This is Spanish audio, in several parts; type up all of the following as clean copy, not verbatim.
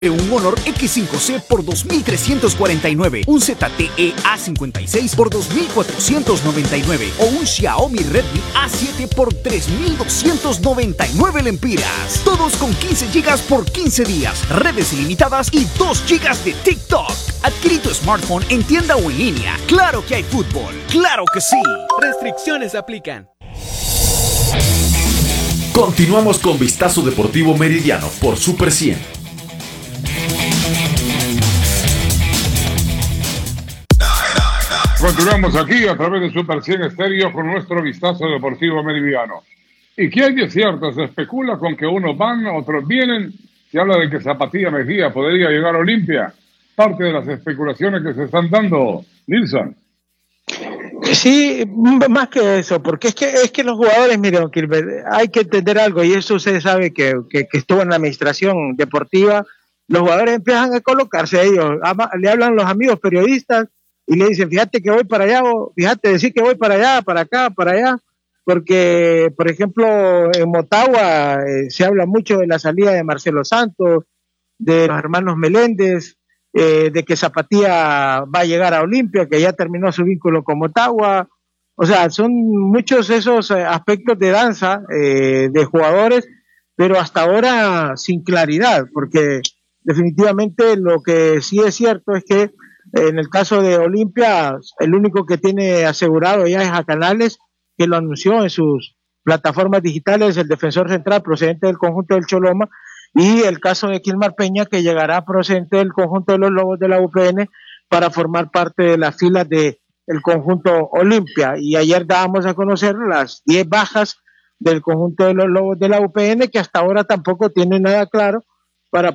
Un Honor X5C por $2,349, un ZTE A56 por $2,499 o un Xiaomi Redmi A7 por $3,299 lempiras. Todos con 15 GB por 15 días, redes ilimitadas y 2 GB de TikTok. Adquirí tu smartphone en tienda o en línea. ¡Claro que hay fútbol! ¡Claro que sí! Restricciones aplican. Continuamos con Vistazo Deportivo Meridiano por Super 100. Continuamos aquí a través de Super 100 Estéreo con nuestro Vistazo Deportivo Meridiano. ¿Y qué hay de cierto? Se especula con que unos van, otros vienen. Se habla de que Zapatilla Mejía podría llegar a Olimpia. Parte de las especulaciones que se están dando, Nilsson. Sí, más que eso, porque es que los jugadores, miren, hay que entender algo, y eso usted sabe que estuvo en la administración deportiva. Los jugadores empiezan a colocarse ellos, le hablan los amigos periodistas y le dicen, fíjate que voy para allá, o fíjate decir que voy para allá, para acá, para allá, porque, por ejemplo, en Motagua se habla mucho de la salida de Marcelo Santos, de los hermanos Meléndez, de que Zapatilla va a llegar a Olimpia, que ya terminó su vínculo con Motagua. O sea, son muchos esos aspectos de danza de jugadores, pero hasta ahora sin claridad, porque definitivamente lo que sí es cierto es que en el caso de Olimpia, el único que tiene asegurado ya es a Canales, que lo anunció en sus plataformas digitales, el defensor central procedente del conjunto del Choloma, y el caso de Kilmar Peña, que llegará procedente del conjunto de los Lobos de la UPN para formar parte de las filas del conjunto Olimpia. Y ayer dábamos a conocer las 10 bajas del conjunto de los Lobos de la UPN, que hasta ahora tampoco tienen nada claro para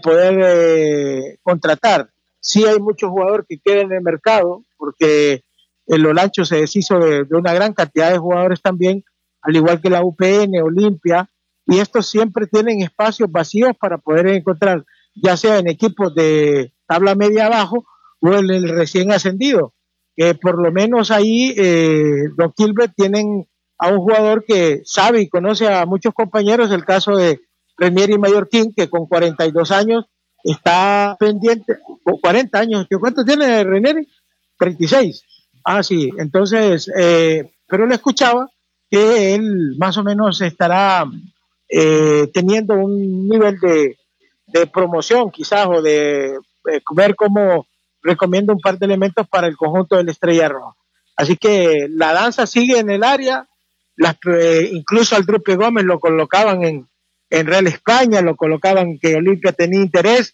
poder contratar. Sí hay muchos jugadores que quedan en el mercado, porque el Olancho se deshizo de una gran cantidad de jugadores también, al igual que la UPN, Olimpia, y estos siempre tienen espacios vacíos para poder encontrar, ya sea en equipos de tabla media abajo o en el recién ascendido, que por lo menos ahí Don Gilbert tienen a un jugador que sabe y conoce a muchos compañeros, el caso de Renieri Mallorquín, que con 42 años está pendiente, con 40 años, ¿cuánto tiene Renieri? 36. Ah, sí, entonces, pero le escuchaba que él más o menos estará teniendo un nivel de promoción quizás, o de ver cómo recomienda un par de elementos para el conjunto de la Estrella Roja. Así que la danza sigue en el área, incluso al Drupe Gómez lo colocaban en Real España, lo colocaban que Olimpia tenía interés.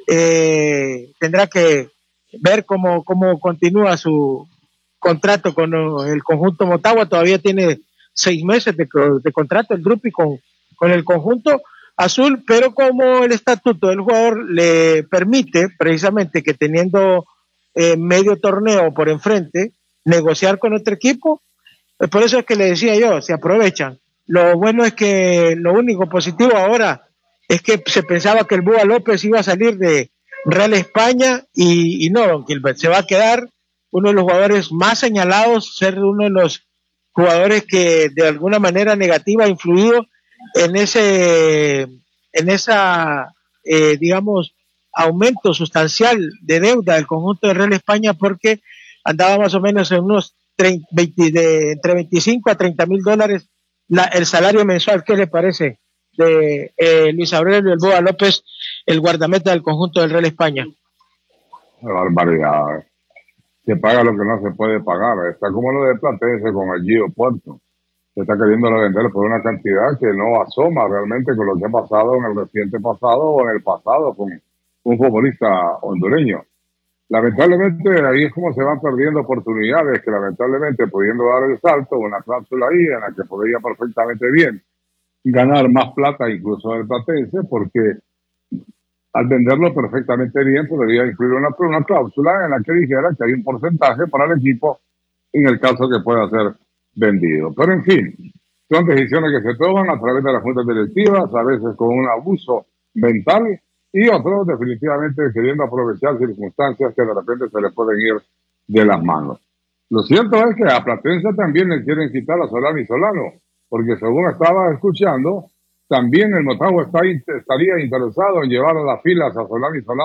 Tendrá que ver cómo continúa su contrato con el conjunto Motagua. Todavía tiene 6 meses de contrato el Drupi con el conjunto azul, pero como el estatuto del jugador le permite precisamente que teniendo medio torneo por enfrente, negociar con otro equipo, por eso es que le decía yo, se aprovechan. Lo bueno es que lo único positivo ahora es que se pensaba que el Búa López iba a salir de Real España y no, don Gilbert, se va a quedar uno de los jugadores más señalados, ser uno de los jugadores que de alguna manera negativa ha influido en esa digamos, aumento sustancial de deuda del conjunto de Real España, porque andaba más o menos en unos entre 25 a 30 mil dólares el salario mensual. ¿Qué le parece de Luis Aurelio El Boa López, el guardameta del conjunto del Real España? Una barbaridad. Se paga lo que no se puede pagar. Está como lo de Platense con el Gio Puerto. Se está queriendo vender por una cantidad que no asoma realmente con lo que ha pasado en el reciente pasado o en el pasado con un futbolista hondureño. Lamentablemente ahí es como se van perdiendo oportunidades que lamentablemente pudiendo dar el salto, una cláusula ahí en la que podría perfectamente bien ganar más plata incluso del Platense, porque al venderlo perfectamente bien podría incluir una cláusula en la que dijera que hay un porcentaje para el equipo en el caso que pueda ser vendido. Pero en fin, son decisiones que se toman a través de las juntas directivas, a veces con un abuso mental, y otros definitivamente queriendo aprovechar circunstancias que de repente se les pueden ir de las manos. Lo cierto es que a Platense también le quieren quitar a Solano y Solano, porque según estaba escuchando, También el Motagua estaría interesado en llevar a las filas a Solán y Solán